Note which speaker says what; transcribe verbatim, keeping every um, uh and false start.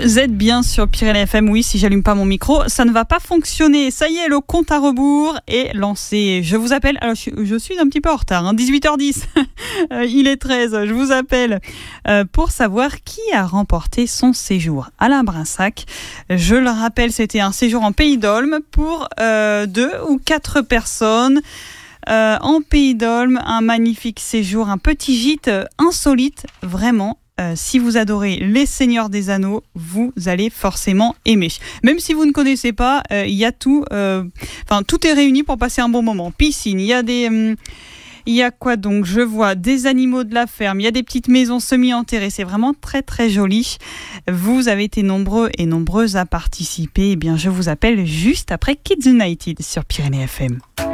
Speaker 1: Vous êtes bien sur Pyrénées F M. Oui, si j'allume pas mon micro, ça ne va pas fonctionner. Ça y est, le compte à rebours est lancé. Je vous appelle, alors je, je suis un petit peu en retard, hein, dix-huit heures dix, il est treize, je vous appelle euh, pour savoir qui a remporté son séjour. Alain Brinsac, je le rappelle, c'était un séjour en Pays d'Olme pour euh, deux ou quatre personnes. Euh, en Pays d'Olme, un magnifique séjour, un petit gîte insolite, vraiment. Euh, si vous adorez Les Seigneurs des Anneaux, vous allez forcément aimer. Même si vous ne connaissez pas, il euh, y a tout, euh, enfin tout est réuni pour passer un bon moment. Piscine, il y a des, il euh, y a quoi donc ? Je vois des animaux de la ferme, il y a des petites maisons semi-enterrées. C'est vraiment très très joli. Vous avez été nombreux et nombreuses à participer. Eh bien, je vous appelle juste après Kids United sur Pyrénées F M.